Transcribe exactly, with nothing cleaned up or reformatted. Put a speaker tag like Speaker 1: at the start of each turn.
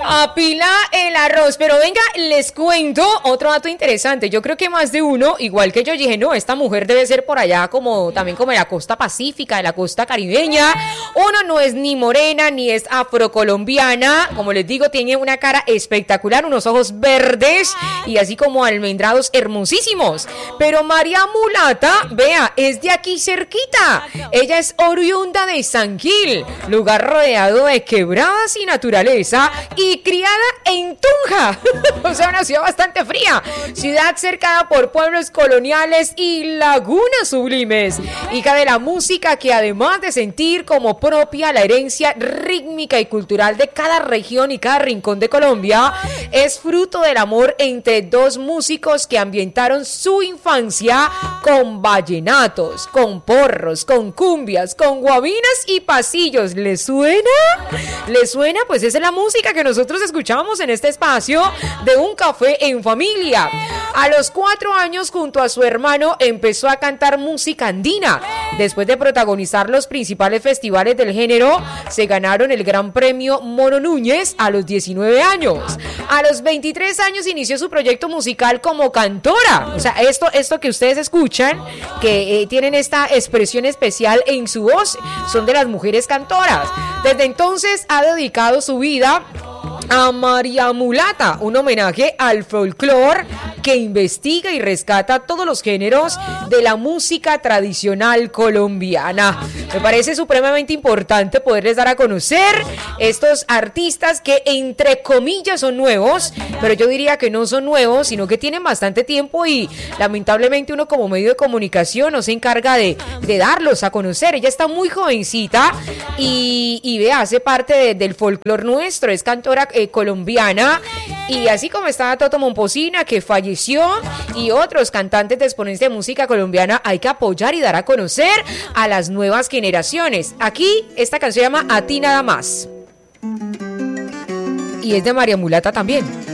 Speaker 1: Apila el arroz, pero venga, les cuento otro dato interesante. Yo creo que más de uno, igual que yo, dije, no, esta mujer debe ser por allá como también como de la costa pacífica, de la costa caribeña. Uno no es ni morena, ni es afrocolombiana. Como les digo, tiene una cara espectacular, unos ojos verdes y así como almendrados hermosísimos. Pero María Mulata, vea, es de aquí cerquita. Ella es oriunda de San Gil, lugar rodeado de quebradas y naturaleza, y criada en Tunja, o sea, una ciudad bastante fría, ciudad cercada por pueblos coloniales y lagunas sublimes, hija de la música que además de sentir como propia la herencia rítmica y cultural de cada región y cada rincón de Colombia, es fruto del amor entre dos músicos que ambientaron su infancia con vallenatos, con porros, con cumbias, con guabinas y pasillos. ¿Les suena? ¿Les suena? Pues esa es la música que nosotros escuchamos en este espacio de Un Café en Familia. A los cuatro años, junto a su hermano, empezó a cantar música andina. Después de protagonizar los principales festivales del género, se ganaron el Gran Premio Mono Núñez a los diecinueve años. A los veintitrés años inició su proyecto musical como cantora. O sea, esto, esto que ustedes escuchan, que eh, tienen esta expresión especial en su voz, son de las mujeres cantoras. Desde entonces ha dedicado su vida a María Mulata, un homenaje al folclore que investiga y rescata todos los géneros de la música tradicional colombiana. Me parece supremamente importante poderles dar a conocer estos artistas que entre comillas son nuevos, pero yo diría que no son nuevos, sino que tienen bastante tiempo y lamentablemente uno como medio de comunicación no se encarga de, de darlos a conocer. Ella está muy jovencita y, y ve, hace parte de, del folclore nuestro, es cantora eh, colombiana, y así como estaba Toto Momposina, que falleció, y otros cantantes de exponencia de música colombiana, hay que apoyar y dar a conocer a las nuevas generaciones. Aquí esta canción se llama A ti nada más y es de María Mulata también.